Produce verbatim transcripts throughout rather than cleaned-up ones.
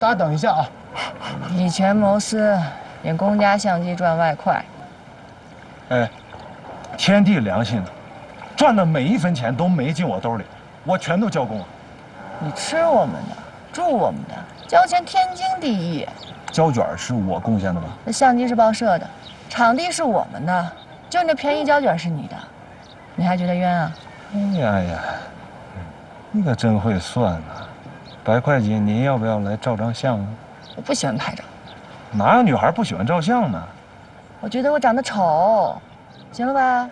大家等一下啊！ 以权谋私，用公家相机赚外快。 哎，天地良心的，赚的每一分钱都没进我兜里，我全都交公了。 你吃我们的，住我们的，交钱天经地义。 胶卷是我贡献的吧？ 那相机是报社的，场地是我们的，就那便宜胶卷是你的，你还觉得冤啊？ 哎呀呀，你可真会算啊！白会计，你要不要来照张相啊？ 我不喜欢拍照。 哪有女孩不喜欢照相呢？ 我觉得我长得丑，行了吧？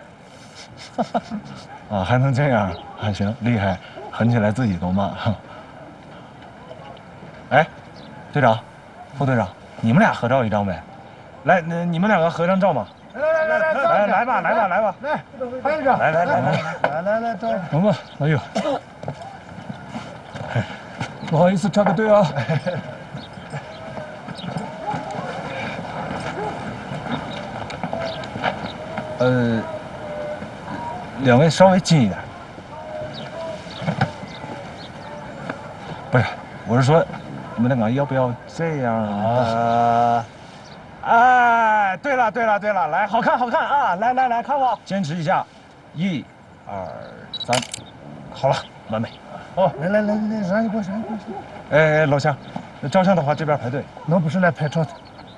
啊，还能这样？还行，厉害，狠起来自己都骂。哎，队长，副队长，你们俩合照一张呗？来，那你们两个合张照嘛？ 来来来来来来吧，来吧，来吧， 来，拍一张。 来来来来来来来，照。 行吧，哎呦，不好意思插个队啊。呃，两位稍微近一点。不是，我是说，你们两个要不要这样啊？哎，对了对了对了，来，好看好看啊！来来来看我，坚持一下，一、二、三，好了，完美。 哦，来来来来，让一过，让一过。 哎，老乡，照相的话这边排队。 我不是来拍照的。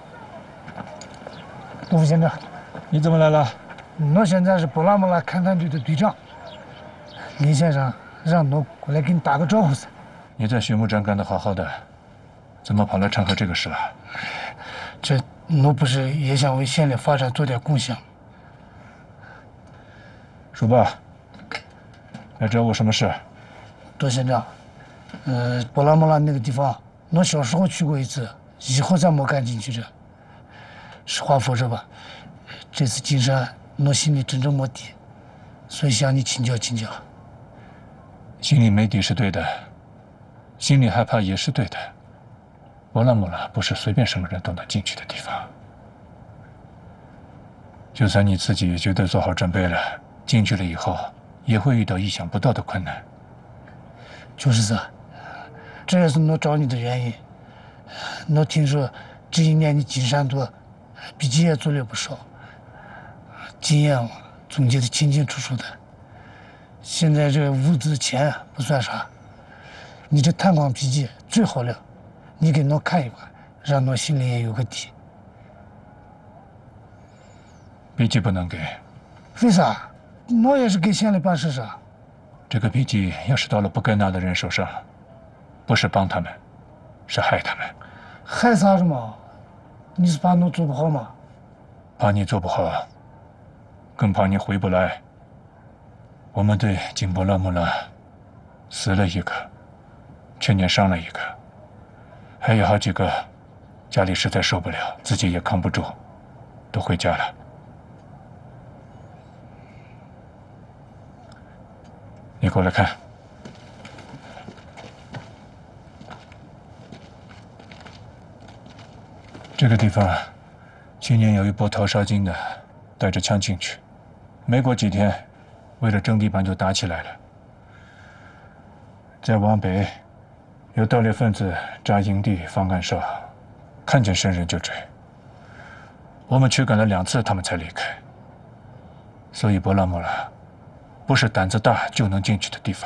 杜副县长， 你怎么来了？ 我现在是布拉姆拉勘探队的队长。李先生让我过来给你打个招呼噻。 你在畜牧站干得好好的，怎么跑来掺和这个事了？ 这我不是也想为县里发展做点贡献吗？ 说吧，来找我什么事？ 杜县长，呃，布拉姆拉那个地方，我小时候去过一次，以后再没敢进去这。实话说着吧，这次进山，我心里真正没底，所以向你请教请教。 心里没底是对的，心里害怕也是对的。博拉姆拉不是随便什么人都能进去的地方，就算你自己觉得做好准备了，进去了以后也会遇到意想不到的困难。 就是这，这也是我找你的原因。我听说这一年你进山多，笔记也做了不少，经验总结的清清楚楚的。现在这物资钱不算啥，你这探光笔记最好了，你给我看一看，让我心里也有个底。 笔记不能给。 为啥？我也是给县里办事啊。 这个笔记要是到了不该拿的人手上，不是帮他们，是害他们。 害啥子嘛？你是怕我做不好吗？ 怕你做不好，更怕你回不来。我们队金波拉木拉死了一个，去年伤了一个，还有好几个家里实在受不了，自己也扛不住，都回家了。你过来看，这个地方去年有一波淘沙金的带着枪进去，没过几天，为了争地盘就打起来了。再往北，有盗猎分子扎营地放暗哨，看见生人就追。我们驱赶了两次，他们才离开。所以博拉木拉不是胆子大就能进去的地方。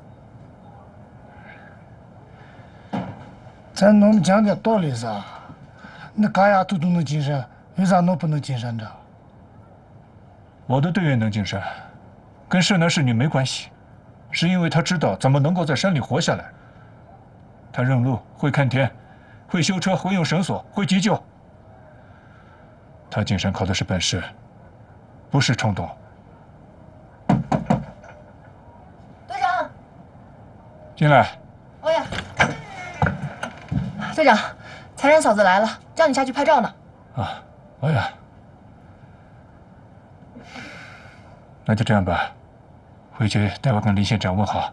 咱能不能讲点道理噻？那嘎丫头都能进山，为啥我不能进山着？ 我的队员能进山，跟是男是女没关系，是因为他知道怎么能够在山里活下来。他认路，会看天，会修车，会用绳索，会急救。他进山靠的是本事，不是冲动。 队长， 进来。 欧阳，队长，财神嫂子来了，叫你下去拍照呢。 啊，欧阳，那就这样吧，回去代我跟林县长问好。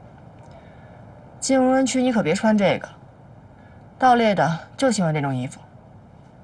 进无人区你可别穿这个，盗猎的就喜欢这种衣服。